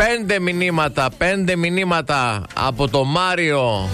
5 μηνύματα από το Μάριο.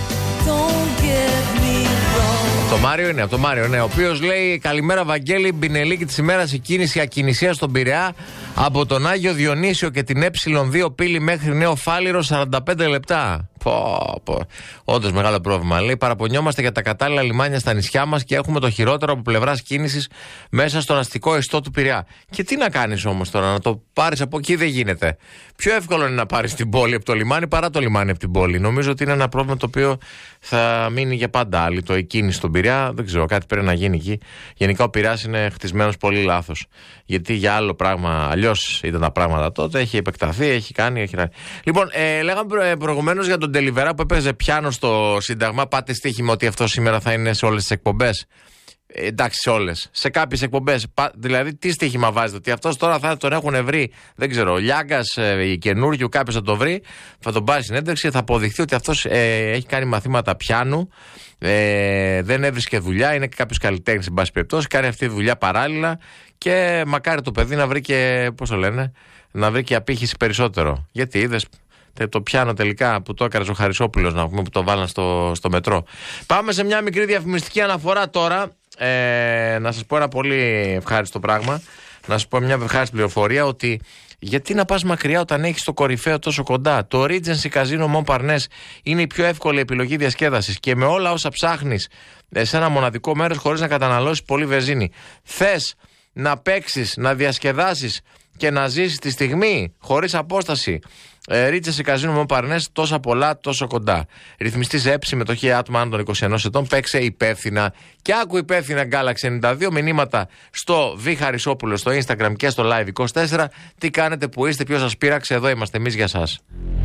Από το Μάριο, ναι. Ο οποίος λέει: καλημέρα, Βαγγέλη. Μπινελίκη της ημέρας, η κίνηση ακινησία στον Πειραιά από τον Άγιο Διονύσιο και την Ε2 πύλη μέχρι Νέο Φάληρο 45 λεπτά. Όντως μεγάλο πρόβλημα. Λέει: παραπονιόμαστε για τα κατάλληλα λιμάνια στα νησιά μας και έχουμε το χειρότερο από πλευράς κίνησης μέσα στον αστικό ιστό του Πειραιά. Και τι να κάνεις όμως τώρα, να το πάρεις από εκεί? Δεν γίνεται. Πιο εύκολο είναι να πάρεις την πόλη από το λιμάνι παρά το λιμάνι από την πόλη. Νομίζω ότι είναι ένα πρόβλημα το οποίο θα μείνει για πάντα άλλη. Το η κίνηση στον Πειραιά, δεν ξέρω, κάτι πρέπει να γίνει εκεί. Γενικά ο Πειραιάς είναι χτισμένος πολύ λάθος. Γιατί για άλλο πράγμα, αλλιώς ήταν τα πράγματα τότε, έχει επεκταθεί, έχει κάνει. Λοιπόν, λέγαμε προηγουμένως για τον Τελιβερά που έπαιζε πιάνο στο Σύνταγμα. Πάτε στοίχημα ότι αυτό σήμερα θα είναι σε όλες τις εκπομπές. Εντάξει, σε όλες. Σε κάποιες εκπομπές. Δηλαδή, τι στοίχημα βάζετε? Ότι αυτός τώρα θα τον έχουν βρει, δεν ξέρω, Λιάγκας ή καινούριο, κάποιος θα τον βρει, θα τον πάρει συνέντευξη, θα αποδειχθεί ότι αυτός έχει κάνει μαθήματα πιάνου, δεν έβρισκε δουλειά, είναι κάποιος καλλιτέχνης, εν πάση περιπτώσει, κάνει αυτή τη δουλειά παράλληλα και μακάρι το παιδί να βρει και, πώς το λένε, να βρει και απήχηση περισσότερο. Γιατί είδες το πιάνο τελικά που το έκανε ο Χαρισόπουλος, να πούμε, που το βάλαν στο μετρό. Πάμε σε μια μικρή διαφημιστική αναφορά τώρα. Να σας πω ένα πολύ ευχάριστο πράγμα. Να σας πω μια ευχάριστη πληροφορία, ότι γιατί να πας μακριά όταν έχεις το κορυφαίο τόσο κοντά? Το Regency Casino Montparnasse είναι η πιο εύκολη επιλογή διασκέδασης και με όλα όσα ψάχνεις σε ένα μοναδικό μέρος χωρίς να καταναλώσεις πολύ βενζίνη. Θες να παίξεις, να διασκεδάσεις και να ζήσεις τη στιγμή χωρίς απόσταση? Regency Casino Montparnasse, τόσα πολλά, τόσο κοντά. Ρυθμιστής ΕΠ, συμμετοχή άτομα άνω των 21 ετών. Παίξε υπεύθυνα και άκου υπεύθυνα. Galaxy 92. Μηνύματα στο Β Χαρισόπουλο στο Instagram και στο Live24. Τι κάνετε, που είστε, ποιος σας πείραξε? Εδώ είμαστε εμείς για σας.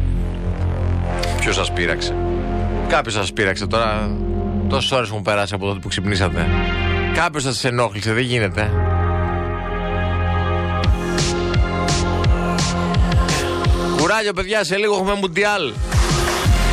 Ποιος σας πείραξε? Κάποιος σας πείραξε τώρα. Τόσες ώρες έχουν περάσει από τότε που ξυπνήσατε. Κάποιος σας ενόχλησε, δεν γίνεται. Κουράγιο, παιδιά, σε λίγο έχουμε Μουντιάλ.